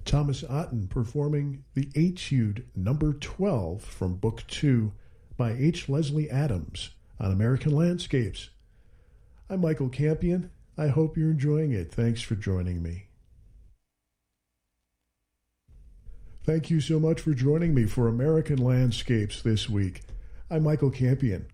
Thomas Otten performing the Etude Number 12 from Book 2 by H. Leslie Adams on American Landscapes. I'm Michael Campion. I hope you're enjoying it. Thanks for joining me. Thank you so much for joining me for American Landscapes this week. I'm Michael Campion.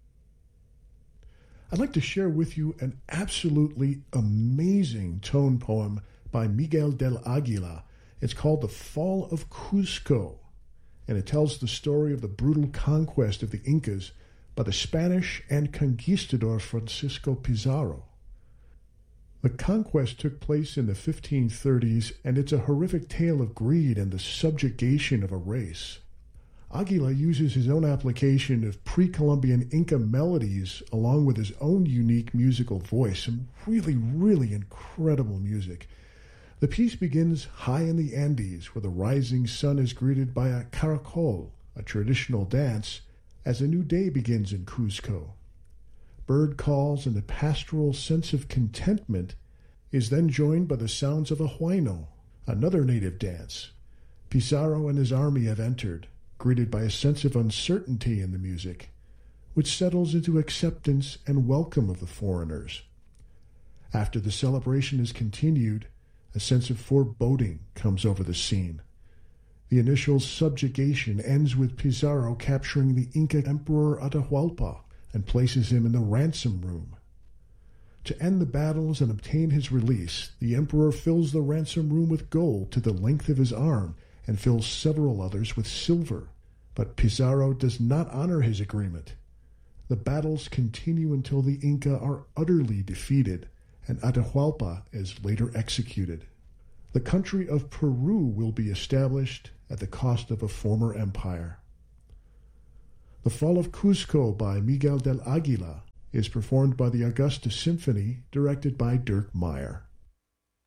I'd like to share with you an absolutely amazing tone poem by Miguel del Aguila. It's called The Fall of Cuzco, and it tells the story of the brutal conquest of the Incas by the Spanish and conquistador Francisco Pizarro. The conquest took place in the 1530s, and it's a horrific tale of greed and the subjugation of a race. Aguila uses his own application of pre-Columbian Inca melodies along with his own unique musical voice, some really, really incredible music. The piece begins high in the Andes, where the rising sun is greeted by a caracol, a traditional dance, as a new day begins in Cuzco. Bird calls and the pastoral sense of contentment is then joined by the sounds of a huayno, another native dance. Pizarro and his army have entered, greeted by a sense of uncertainty in the music, which settles into acceptance and welcome of the foreigners. After the celebration is continued, a sense of foreboding comes over the scene. The initial subjugation ends with Pizarro capturing the Inca Emperor Atahualpa and places him in the ransom room. To end the battles and obtain his release, the emperor fills the ransom room with gold to the length of his arm and fills several others with silver. But Pizarro does not honor his agreement. The battles continue until the Inca are utterly defeated and Atahualpa is later executed. The country of Peru will be established at the cost of a former empire. The Fall of Cuzco by Miguel del Aguila is performed by the Augusta Symphony, directed by Dirk Meyer.